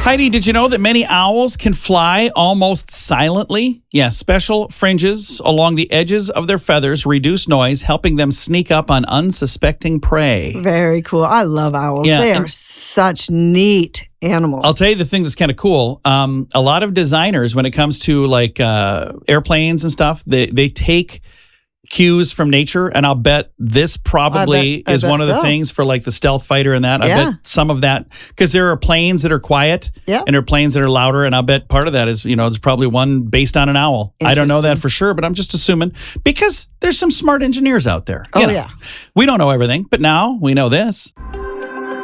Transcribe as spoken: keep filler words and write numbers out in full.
Heidi, did you know that many owls can fly almost silently? Yeah, special fringes along the edges of their feathers reduce noise, helping them sneak up on unsuspecting prey. Very cool. I love owls. Yeah, they are and- such neat animals. I'll tell you the thing that's kind of cool. Um, a lot of designers, when it comes to like uh, airplanes and stuff, they, they take cues from nature, and I'll bet this probably I bet- I is bet one of the so. things for like the stealth fighter and that. I Yeah. bet some of that, because there are planes that are quiet Yeah. and there are planes that are louder, and I'll bet part of that is, you know, there's probably one based on an owl. I don't know that Interesting. for sure, but I'm just assuming because there's some smart engineers out there. Oh, You know, yeah. We don't know everything, but now we know this.